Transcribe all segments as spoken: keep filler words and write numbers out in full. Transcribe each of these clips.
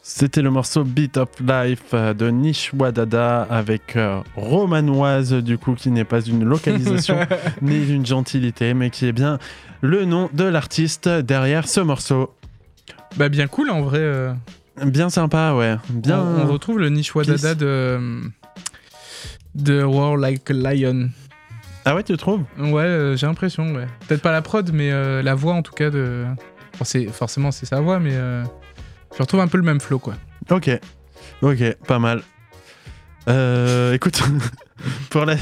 C'était le morceau Beat of Life de Nish Wadada avec euh, Romanoise, du coup, qui n'est pas une localisation ni une gentilité, mais qui est bien le nom de l'artiste derrière ce morceau. Bah bien cool en vrai. Euh... Bien sympa, ouais. Bien... On, on retrouve le Nish Wadada de, de Roar Like a Lion. Ah ouais, tu trouves ? Ouais, euh, j'ai l'impression, ouais. Peut-être pas la prod, mais euh, la voix en tout cas de... Enfin, c'est, forcément c'est sa voix, mais euh, je retrouve un peu le même flow, quoi. Ok, ok, pas mal. Euh, écoute, pour la...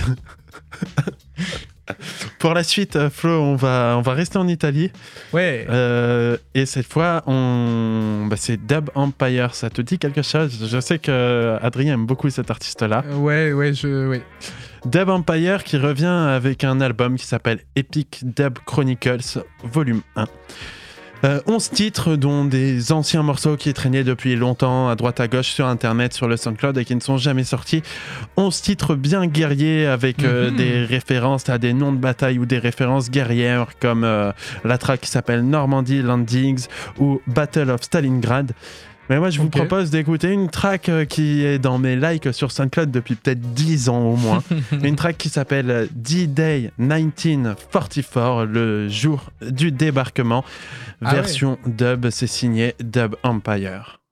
pour la suite, Flo, on va, on va rester en Italie. Ouais. Euh, et cette fois, on... bah, c'est Dub Empire. Ça te dit quelque chose ? Je sais que Adrien aime beaucoup cet artiste-là. Euh, ouais, ouais, je... Ouais. Dub Empire qui revient avec un album qui s'appelle Epic Dub Chronicles Volume un. Euh, onze titres, dont des anciens morceaux qui traînaient depuis longtemps à droite à gauche sur internet, sur le SoundCloud et qui ne sont jamais sortis. onze titres bien guerriers avec euh, mm-hmm. des références à des noms de bataille ou des références guerrières comme euh, la track qui s'appelle Normandy Landings ou Battle of Stalingrad. Mais moi, je vous okay. propose d'écouter une track qui est dans mes likes sur SoundCloud depuis peut-être dix ans au moins. Une track qui s'appelle D-Day dix-neuf quarante-quatre, le jour du débarquement. Ah version ouais. dub, c'est signé Dub Empire.